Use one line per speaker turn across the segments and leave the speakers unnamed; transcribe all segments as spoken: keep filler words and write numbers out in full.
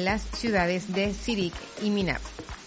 las ciudades de Zurich y Minap.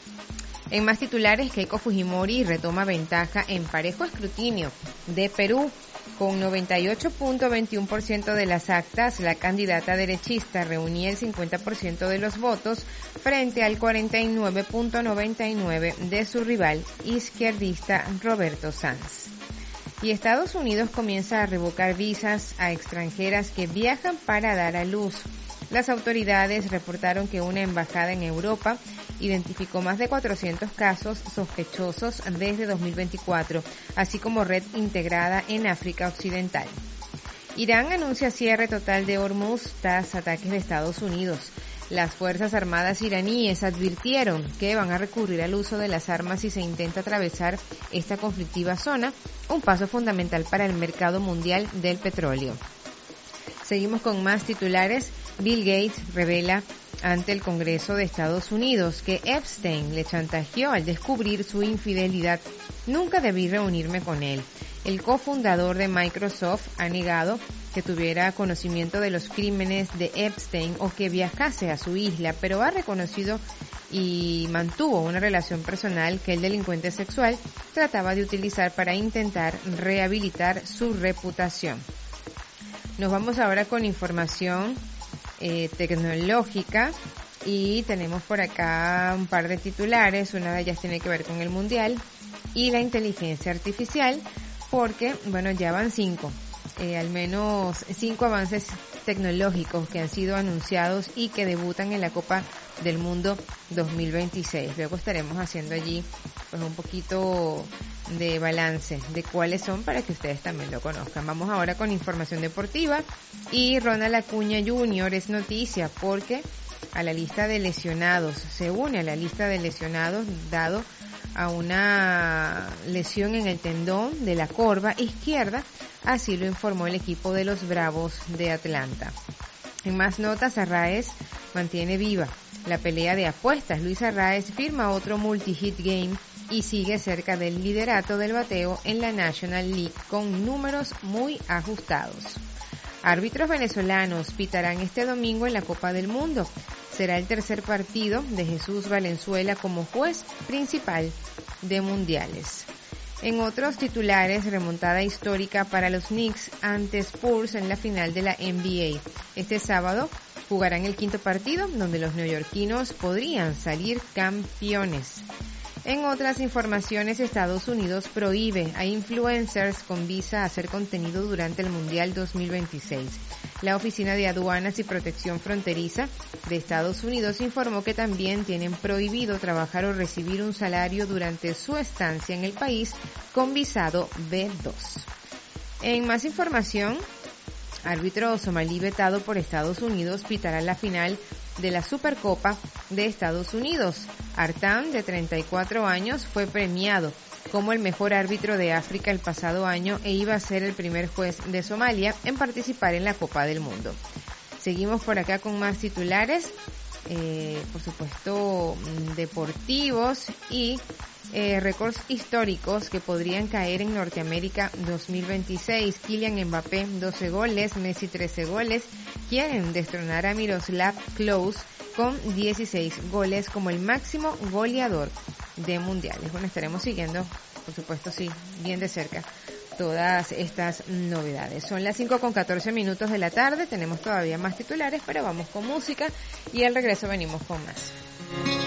En más titulares, Keiko Fujimori retoma ventaja en parejo escrutinio de Perú. Con noventa y ocho punto veintiuno por ciento de las actas, la candidata derechista reunía el cincuenta por ciento de los votos frente al cuarenta y nueve punto noventa y nueve por ciento de su rival izquierdista Roberto Sanz. Y Estados Unidos comienza a revocar visas a extranjeras que viajan para dar a luz. Las autoridades reportaron que una embajada en Europa identificó más de cuatrocientos casos sospechosos desde dos mil veinticuatro, así como red integrada en África Occidental. Irán anuncia cierre total de Hormuz tras ataques de Estados Unidos. Las Fuerzas Armadas iraníes advirtieron que van a recurrir al uso de las armas si se intenta atravesar esta conflictiva zona, un paso fundamental para el mercado mundial del petróleo. Seguimos con más titulares. Bill Gates revela ante el Congreso de Estados Unidos que Epstein le chantajeó al descubrir su infidelidad. Nunca debí reunirme con él. El cofundador de Microsoft ha negado que tuviera conocimiento de los crímenes de Epstein o que viajase a su isla, pero ha reconocido y mantuvo una relación personal que el delincuente sexual trataba de utilizar para intentar rehabilitar su reputación. Nos vamos ahora con información eh, tecnológica y tenemos por acá un par de titulares. Una de ellas tiene que ver con el mundial y la inteligencia artificial, porque, bueno, ya van cinco, eh, al menos cinco avances tecnológicos que han sido anunciados y que debutan en la Copa del Mundo dos mil veintiséis. Luego estaremos haciendo allí pues un poquito de balance de cuáles son para que ustedes también lo conozcan. Vamos ahora con información deportiva y Ronald Acuña junior es noticia porque a la lista de lesionados, se une a la lista de lesionados dado a una lesión en el tendón de la corva izquierda, así lo informó el equipo de los Bravos de Atlanta. En más notas, Arraez mantiene viva la pelea de apuestas. Luis Arraez firma otro multi-hit game y sigue cerca del liderato del bateo en la National League con números muy ajustados. Árbitros venezolanos pitarán este domingo en la Copa del Mundo. Será el tercer partido de Jesús Valenzuela como juez principal de mundiales. En otros titulares, remontada histórica para los Knicks ante Spurs en la final de la N B A. Este sábado jugarán el quinto partido donde los neoyorquinos podrían salir campeones. En otras informaciones, Estados Unidos prohíbe a influencers con visa hacer contenido durante el Mundial dos mil veintiséis. La Oficina de Aduanas y Protección Fronteriza de Estados Unidos informó que también tienen prohibido trabajar o recibir un salario durante su estancia en el país con visado B dos. En más información, árbitro somalí vetado por Estados Unidos pitará la final de la Supercopa de Estados Unidos. Artan, de treinta y cuatro años, fue premiado como el mejor árbitro de África el pasado año e iba a ser el primer juez de Somalia en participar en la Copa del Mundo. Seguimos por acá con más titulares, eh, por supuesto deportivos y eh, récords históricos que podrían caer en Norteamérica dos mil veintiséis. Kylian Mbappé, doce goles, Messi, trece goles. Quieren destronar a Miroslav Klose con dieciséis goles como el máximo goleador de mundiales. Bueno, estaremos siguiendo, por supuesto, sí, bien de cerca todas estas novedades. Son las cinco con catorce minutos de la tarde, tenemos todavía más titulares, pero vamos con música y al regreso venimos con más.